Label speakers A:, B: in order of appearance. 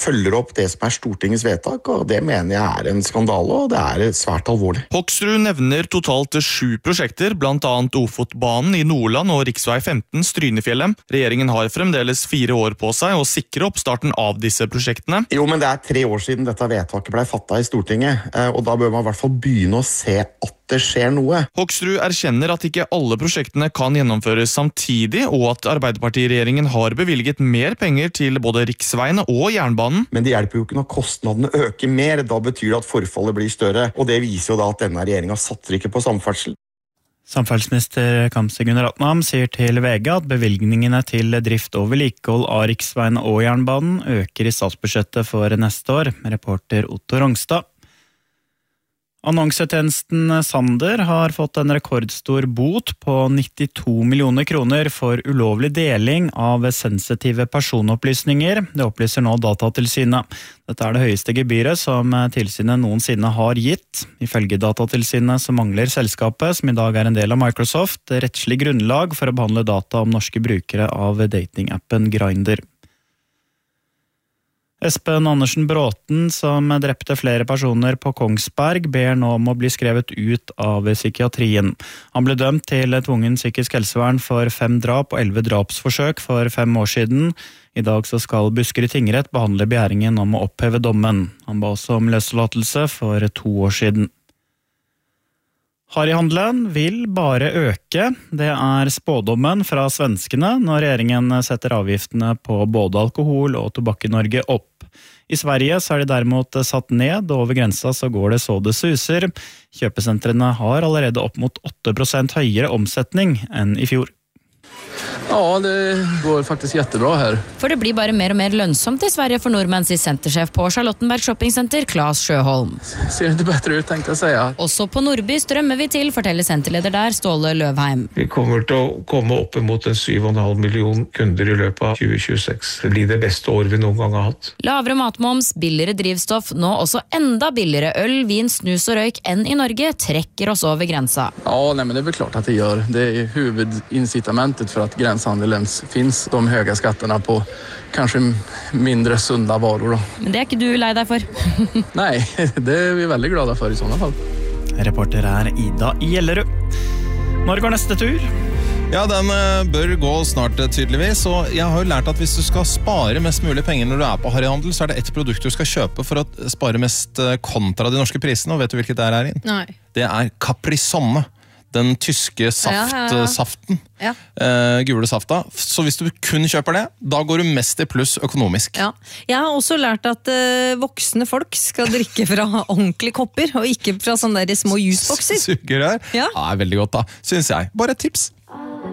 A: følger opp det som Stortingets vedtak, og det mener jeg en skandale, og det svært alvorlig.
B: Hoksrud nevner totalt 7 prosjekter, blant annet Ofotbanen i Nordland og riksvei 15 Strynefjellet. Regjeringen har fremdeles 4 år på seg å sikre oppstarten av disse prosjektene.
A: Jo, men det 3 år siden dette vedtaket ble fattet i Stortinget, og da bør man I hvert fall begynne å se at det skjer noe.
B: Hoksrud erkjenner at ikke alle prosjektene kan gjennomføres samtidig, og at Arbeiderpartiregjeringen har bevilget mer penger til både riksveiene og jernbanen.
A: Men det hjelper jo ikke når kostnadene øker mer, da betyr det at forfallet blir større, og det viser jo da at denne regjeringen satser ikke på samferdsel.
C: Samferdselsminister Kamzy Gunaratnam Ratnam sier til VG at bevilgningene til drift og vedlikehold av riksveien og jernbanen øker I statsbudsjettet for neste år. Reporter Otto Rongstad. Annonsetjenesten Sander har fått en rekordstor bot på 92 millioner kroner for ulovlig deling av sensitive personopplysninger. Det opplyser nå Datatilsynet. Dette det høyeste gebyret som tilsynet noensinne har gitt. Ifølge Datatilsynet så mangler selskapet, som I dag en del av Microsoft, rettslig grunnlag for å behandle data om norske brukere av datingappen Grindr. Espen Andersen Bråten, som drepte flere personer på Kongsberg, ber nå om å bli skrevet ut av psykiatrien. Han ble dømt til tvungen psykisk helsevern for 5 drap og 11 drapsforsøk for 5 år siden. I dag så skal Buskerud tingrett behandle begjæringen om å oppheve dommen. Han ba også om løslatelse for 2 år siden. Harryhandelen vil bare øke. Det spådommen fra svenskene når regjeringen setter avgiftene på både alkohol og tobakk I Norge opp. I Sverige så det derimot satt ned, og over grensa så går det så det suser. Kjøpesentrene har allerede opp mot 8% høyere omsetning enn I fjor.
D: Ja, det går faktisk jättebra här.
E: For det blir bare mer og mer lønnsomt I Sverige for nordmenn, sier sentersjef på Charlottenberg Shoppingcenter, Claes Sjøholm.
D: Ser inte bättre ut, tänkte jag säga.
E: Også på Nordby strømmer vi til, forteller senterleder der, Ståle Løvheim.
F: Vi kommer til å komme opp mot 7,5 million kunder I løpet av 2026. Det blir det beste år vi noen gang har hatt.
E: Lavere matmoms, billigere drivstoff, nå også enda billigere øl, vin, snus og røyk enn I Norge, trekker oss over grensa.
D: Ja, nej, men det väl klart att det gör. Det huvudincitamentet för att gränshandelen finns, de höga skatterna på kanske mindre sunda varor då.
E: Men det ikke du lei deg for?
D: Nej, det vi väldigt glada för I sådana fall.
C: Reporter Ida Gjellerud. Når går neste tur?
G: Ja, den bør gå snart tydeligvis, og jeg har jo lært at hvis du skal spare mest mulig penger når du på Harryhandel, så det ett produkt du skal kjøpe for å spare mest kontra de norske prisene, og vet du hvilket det inn?
H: Nei.
G: Det Capri-Sonne. Den tyske saften, gule safta. Så hvis du kun kjøper det, da går du mest I pluss økonomisk.
H: Ja. Jeg har også lært at voksne folk skal drikke fra ordentlige kopper, og ikke fra sånne der små jusbokser.
G: Sugerør? Ja, veldig godt da, synes jeg. Bare et tips.